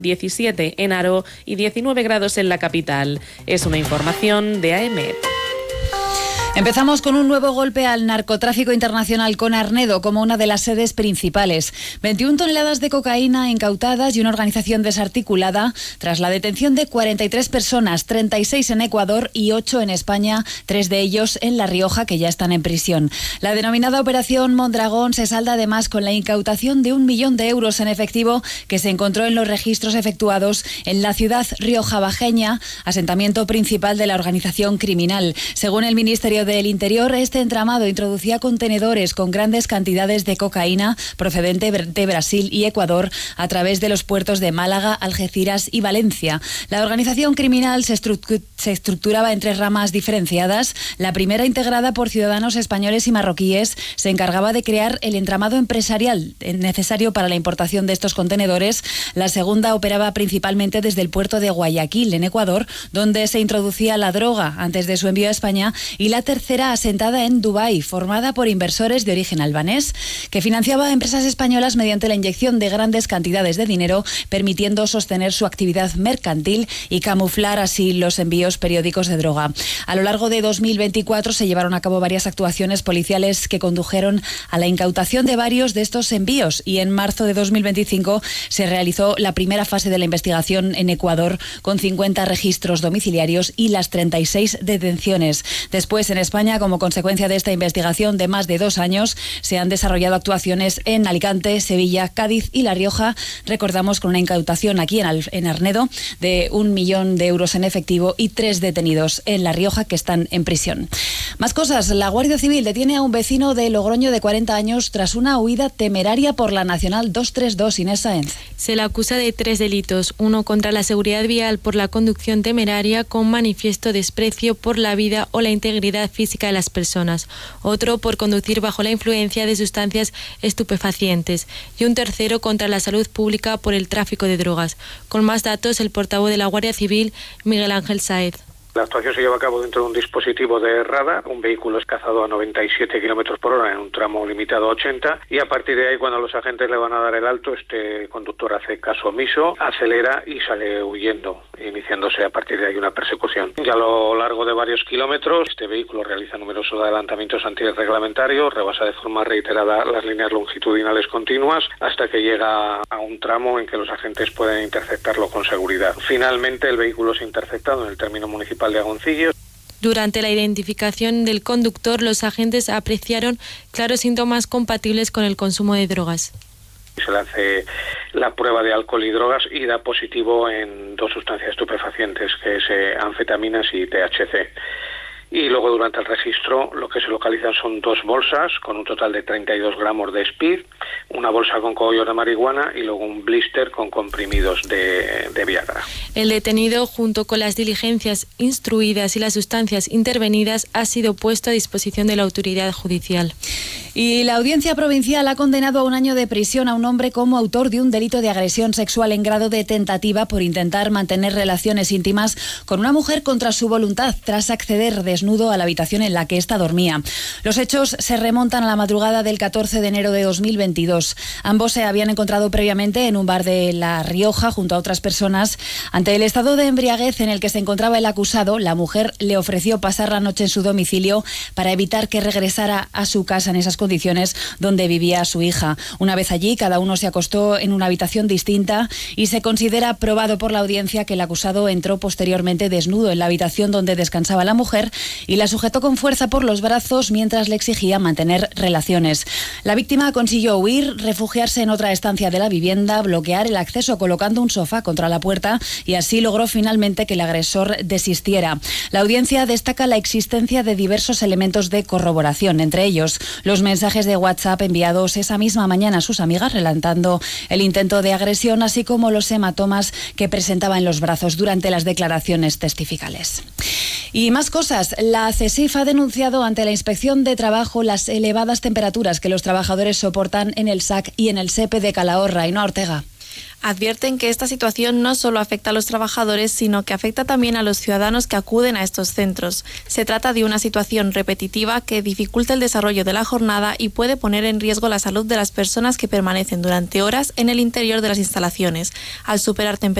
17 en Haro y 19 grados en la capital. Es una información de AEMET. Empezamos con un nuevo golpe al narcotráfico internacional con Arnedo como una de las sedes principales. 21 toneladas de cocaína incautadas y una organización desarticulada tras la detención de 43 personas, 36 en Ecuador y 8 en España, 3 de ellos en La Rioja, que ya están en prisión. La denominada Operación Mondragón se salda además con la incautación de 1 millón de euros en efectivo que se encontró en los registros efectuados en la ciudad riojabajeña, asentamiento principal de la organización criminal. Según el Ministerio del Interior, este entramado introducía contenedores con grandes cantidades de cocaína procedente de Brasil y Ecuador a través de los puertos de Málaga, Algeciras y Valencia. La organización criminal se estructuraba en 3 ramas diferenciadas. La primera, integrada por ciudadanos españoles y marroquíes, se encargaba de crear el entramado empresarial necesario para la importación de estos contenedores. La segunda operaba principalmente desde el puerto de Guayaquil, en Ecuador, donde se introducía la droga antes de su envío a España, y la tercera, asentada en Dubái, formada por inversores de origen albanés, que financiaba a empresas españolas mediante la inyección de grandes cantidades de dinero, permitiendo sostener su actividad mercantil y camuflar así los envíos periódicos de droga. A lo largo de 2024 se llevaron a cabo varias actuaciones policiales que condujeron a la incautación de varios de estos envíos, y en marzo de 2025 se realizó la primera fase de la investigación en Ecuador, con 50 registros domiciliarios y las 36 detenciones. Después, en España, como consecuencia de esta investigación de más de 2 años, se han desarrollado actuaciones en Alicante, Sevilla, Cádiz y La Rioja. Recordamos, con una incautación aquí en Arnedo de 1 millón de euros en efectivo y 3 detenidos en La Rioja que están en prisión. Más cosas. La Guardia Civil detiene a un vecino de Logroño de 40 años tras una huida temeraria por la Nacional 232. Inés Sáenz. Se le acusa de 3 delitos. Uno contra la seguridad vial por la conducción temeraria con manifiesto desprecio por la vida o la integridad física de las personas. Otro por conducir bajo la influencia de sustancias estupefacientes. Y un tercero contra la salud pública por el tráfico de drogas. Con más datos, el portavoz de la Guardia Civil, Miguel Ángel Sáez. La actuación se lleva a cabo dentro de un dispositivo de radar. Un vehículo es cazado a 97 km por hora en un tramo limitado a 80, y a partir de ahí, cuando los agentes le van a dar el alto, este conductor hace caso omiso, acelera y sale huyendo, iniciándose a partir de ahí una persecución. Y a lo largo de varios kilómetros, este vehículo realiza numerosos adelantamientos antirreglamentarios, rebasa de forma reiterada las líneas longitudinales continuas, hasta que llega a un tramo en que los agentes pueden interceptarlo con seguridad. Finalmente, el vehículo es interceptado en el término municipal de Agoncillo. Durante la identificación del conductor, los agentes apreciaron claros síntomas compatibles con el consumo de drogas. Se le hace la prueba de alcohol y drogas y da positivo en 2 sustancias estupefacientes, que es anfetaminas y THC. Y luego, durante el registro, lo que se localizan son 2 bolsas con un total de 32 gramos de speed, una bolsa con cogollos de marihuana y luego un blister con comprimidos de Viagra. El detenido, junto con las diligencias instruidas y las sustancias intervenidas, ha sido puesto a disposición de la autoridad judicial. Y la Audiencia Provincial ha condenado a 1 año de prisión a un hombre como autor de un delito de agresión sexual en grado de tentativa por intentar mantener relaciones íntimas con una mujer contra su voluntad tras acceder desnudo a la habitación en la que ésta dormía. Los hechos se remontan a la madrugada del 14 de enero de 2022. Ambos se habían encontrado previamente en un bar de La Rioja junto a otras personas. Ante el estado de embriaguez en el que se encontraba el acusado, la mujer le ofreció pasar la noche en su domicilio para evitar que regresara a su casa en esas condiciones donde vivía su hija. Una vez allí, cada uno se acostó en una habitación distinta y se considera probado por la audiencia que el acusado entró posteriormente desnudo en la habitación donde descansaba la mujer y la sujetó con fuerza por los brazos mientras le exigía mantener relaciones. La víctima consiguió huir, refugiarse en otra estancia de la vivienda, bloquear el acceso colocando un sofá contra la puerta y así logró finalmente que el agresor desistiera. La audiencia destaca la existencia de diversos elementos de corroboración, entre ellos los mensajes de WhatsApp enviados esa misma mañana a sus amigas relatando el intento de agresión, así como los hematomas que presentaba en los brazos durante las declaraciones testificales. Y más cosas. La CESIF ha denunciado ante la Inspección de Trabajo las elevadas temperaturas que los trabajadores soportan en el SAC y en el SEPE de Calahorra. Ainhoa Ortega. Advierten que esta situación no solo afecta a los trabajadores, sino que afecta también a los ciudadanos que acuden a estos centros. Se trata de una situación repetitiva que dificulta el desarrollo de la jornada y puede poner en riesgo la salud de las personas que permanecen durante horas en el interior de las instalaciones. Al superar temperaturas